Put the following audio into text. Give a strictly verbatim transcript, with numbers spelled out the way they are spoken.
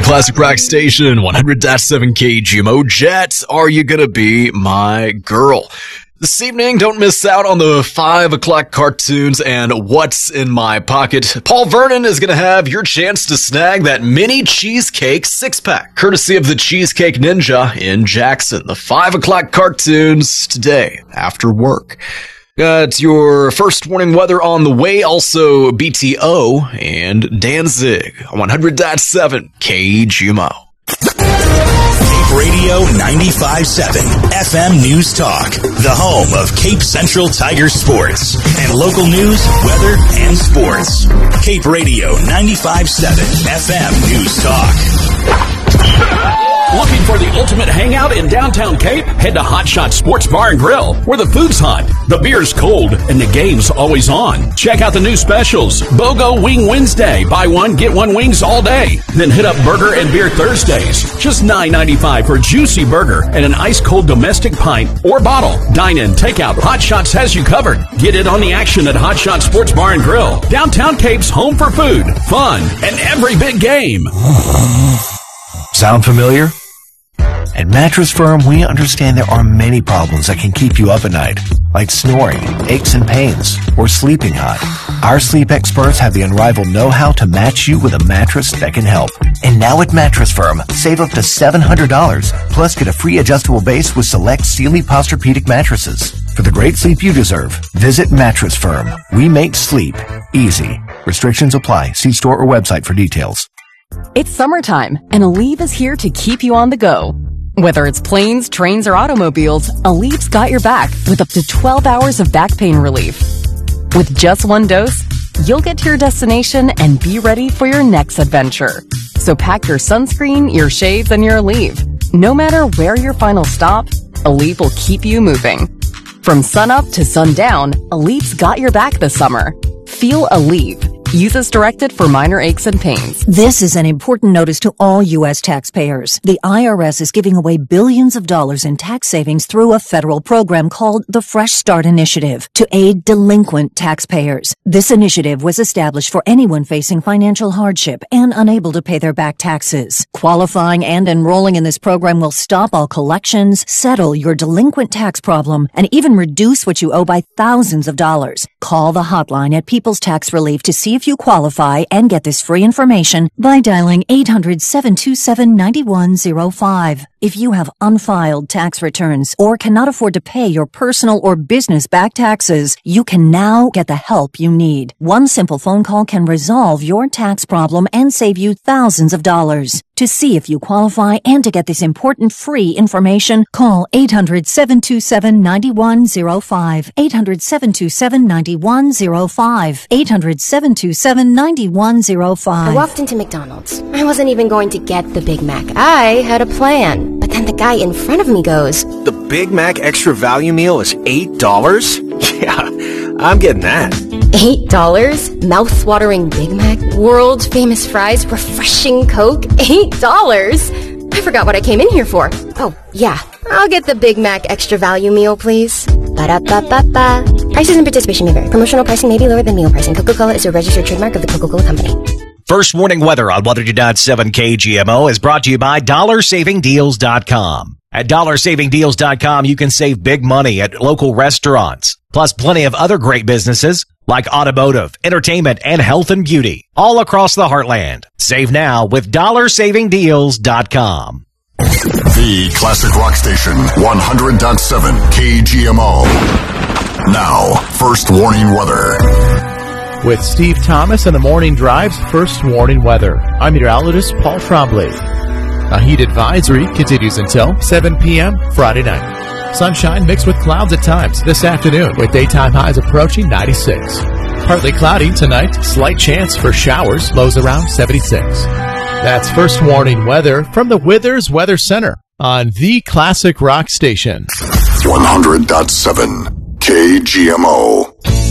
Classic Rock Station, one hundred point seven K G M O. Jet, are you gonna be my girl? This evening, don't miss out on the five o'clock cartoons and What's in My Pocket. Paul Vernon is going to have your chance to snag that mini cheesecake six-pack, courtesy of the Cheesecake Ninja in Jackson. The five o'clock cartoons today, after work. Got your first warning weather on the way, also B T O and Danzig, one hundred point seven K G M O. Radio ninety-five point seven F M News Talk, the home of Cape Central Tiger sports and local news, weather, and sports. Cape Radio ninety-five point seven F M News Talk. Looking for the ultimate hangout in downtown Cape? Head to Hot Shot Sports Bar and Grill, where the food's hot, the beer's cold, and the game's always on. Check out the new specials. BOGO Wing Wednesday. Buy one, get one wings all day. Then hit up Burger and Beer Thursdays. Just nine ninety-five for a juicy burger and an ice-cold domestic pint or bottle. Dine in, take out. Hot Shots has you covered. Get in on the action at Hot Shot Sports Bar and Grill. Downtown Cape's home for food, fun, and every big game. Sound familiar? At Mattress Firm, we understand there are many problems that can keep you up at night, like snoring, aches and pains, or sleeping hot. Our sleep experts have the unrivaled know-how to match you with a mattress that can help. And now at Mattress Firm, save up to seven hundred dollars, plus get a free adjustable base with select Sealy Posturepedic mattresses. For the great sleep you deserve, visit Mattress Firm. We make sleep easy. Restrictions apply. See store or website for details. It's summertime, and Aleve is here to keep you on the go. Whether it's planes, trains, or automobiles, Aleve's got your back with up to twelve hours of back pain relief. With just one dose, you'll get to your destination and be ready for your next adventure. So pack your sunscreen, your shades, and your Aleve. No matter where your final stop, Aleve will keep you moving. From sunup to sundown, Aleve's got your back this summer. Feel Aleve. Use as directed for minor aches and pains. This is an important notice to all U S taxpayers. The I R S is giving away billions of dollars in tax savings through a federal program called the Fresh Start Initiative to aid delinquent taxpayers. This initiative was established for anyone facing financial hardship and unable to pay their back taxes. Qualifying and enrolling in this program will stop all collections, settle your delinquent tax problem, and even reduce what you owe by thousands of dollars. Call the hotline at People's Tax Relief to see if you qualify and get this free information by dialing eight hundred, seven two seven, nine one zero five. If you have unfiled tax returns or cannot afford to pay your personal or business back taxes, you can now get the help you need. One simple phone call can resolve your tax problem and save you thousands of dollars. To see if you qualify and to get this important free information, call eight hundred, seven two seven, nine one zero five. eight hundred, seven two seven, nine one zero five. eight hundred, seven two seven, nine one zero five. I walked into McDonald's. I wasn't even going to get the Big Mac. I had a plan. But then the guy in front of me goes, "The Big Mac Extra Value Meal is eight dollars? Yeah, I'm getting that." eight dollars? Mouth-watering Big Mac? World-famous fries? Refreshing Coke? eight dollars? I forgot what I came in here for. Oh, yeah. I'll get the Big Mac Extra Value Meal, please. Ba-da-ba-ba-ba. Prices and participation may vary. Promotional pricing may be lower than meal pricing. Coca-Cola is a registered trademark of the Coca-Cola Company. First warning weather on one hundred point seven K G M O is brought to you by dollar saving deals dot com. At dollar saving deals dot com, you can save big money at local restaurants, plus plenty of other great businesses like automotive, entertainment, and health and beauty, all across the heartland. Save now with dollar saving deals dot com. The Classic Rock Station, one hundred point seven K G M O. Now, first warning weather. With Steve Thomas and the Morning Drive's first warning weather, I'm meteorologist Paul Trombley. A heat advisory continues until seven p.m. Friday night. Sunshine mixed with clouds at times this afternoon, with daytime highs approaching ninety-six. Partly cloudy tonight, slight chance for showers, lows around seventy-six. That's first warning weather from the Withers Weather Center on the Classic Rock Station. one hundred point seven K G M O.